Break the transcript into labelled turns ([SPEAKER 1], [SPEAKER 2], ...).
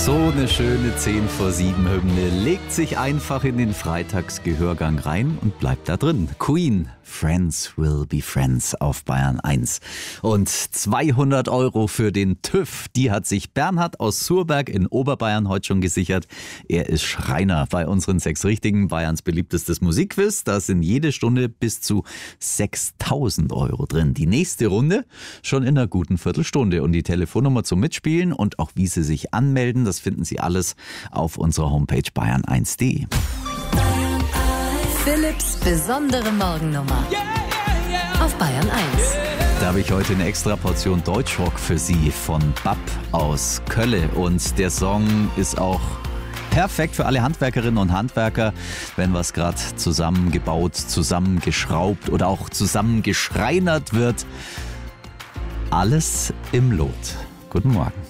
[SPEAKER 1] So eine schöne 10 vor 7 Hymne legt sich einfach in den Freitagsgehörgang rein und bleibt da drin. Queen, Friends will be Friends auf Bayern 1. Und 200 € für den TÜV, die hat sich Bernhard aus Surberg in Oberbayern heute schon gesichert. Er ist Schreiner bei unseren 6 Richtigen, Bayerns beliebtestes Musikquiz. Da sind jede Stunde bis zu 6.000 € drin. Die nächste Runde schon in einer guten Viertelstunde. Und die Telefonnummer zum Mitspielen und auch wie Sie sich anmelden, das finden Sie alles auf unserer Homepage bayern1.de.
[SPEAKER 2] Philipps besondere Morgennummer auf Bayern 1.
[SPEAKER 1] Da habe ich heute eine extra Portion Deutschrock für Sie von Bab aus Kölle. Und der Song ist auch perfekt für alle Handwerkerinnen und Handwerker, wenn was gerade zusammengebaut, zusammengeschraubt oder auch zusammengeschreinert wird. Alles im Lot. Guten Morgen.